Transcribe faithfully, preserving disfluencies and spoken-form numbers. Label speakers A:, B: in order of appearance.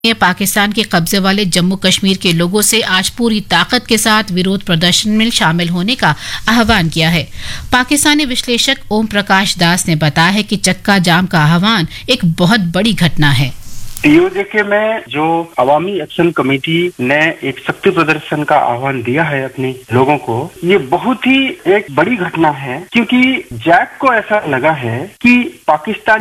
A: ने पाकिस्तान के कब्जे वाले जम्मू कश्मीर के लोगों से आज पूरी ताकत के साथ विरोध प्रदर्शन में शामिल होने का आह्वान किया है। पाकिस्तानी विश्लेषक ओम प्रकाश दास ने बताया है कि चक्का जाम का आह्वान एक बहुत बड़ी घटना है।
B: टीओजेके में जो अवामी एक्शन कमेटी ने एक शक्ति प्रदर्शन का आह्वान दिया है अपने लोगों को, ये बहुत ही एक बड़ी घटना है, क्योंकि जैक को ऐसा लगा है कि पाकिस्तान